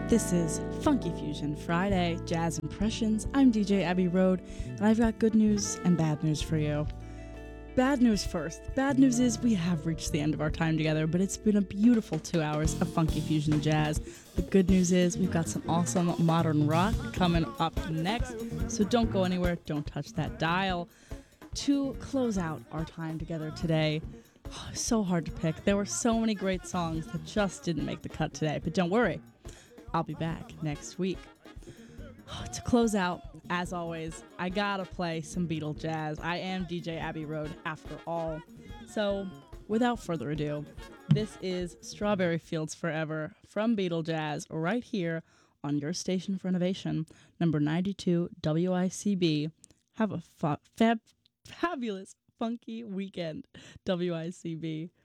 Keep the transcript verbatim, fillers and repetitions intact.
This is Funky Fusion Friday, Jazz Impressions. I'm D J Abby Road, and I've got good news and bad news for you. Bad news first. Bad news is we have reached the end of our time together, but it's been a beautiful two hours of Funky Fusion Jazz. The good news is we've got some awesome modern rock coming up next, so don't go anywhere, don't touch that dial. To close out our time together today, oh, so hard to pick. There were so many great songs that just didn't make the cut today, but don't worry. I'll be back next week. To close out, as always, I gotta play some Beatle jazz. I am D J Abby Road after all. So, without further ado, this is Strawberry Fields Forever from Beatle Jazz right here on your station for innovation, number ninety-two W I C B. Have a fa- fab- fabulous, funky weekend, W I C B.